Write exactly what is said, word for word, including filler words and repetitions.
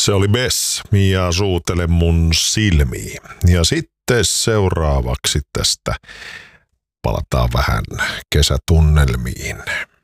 Se oli Bess, Mia suutele mun silmiin. Ja sitten seuraavaksi tästä palataan vähän kesätunnelmiin.